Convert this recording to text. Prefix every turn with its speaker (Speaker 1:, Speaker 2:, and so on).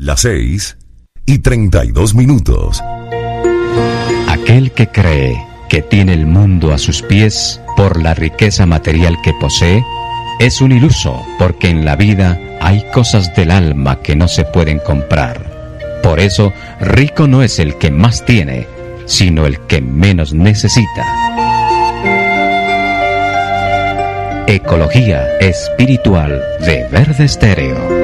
Speaker 1: Las 6:32.
Speaker 2: Aquel que cree que tiene el mundo a sus pies por la riqueza material que posee, es un iluso, porque en la vida hay cosas del alma que no se pueden comprar. Por eso, rico no es el que más tiene, sino el que menos necesita. Ecología espiritual de Verde Estéreo.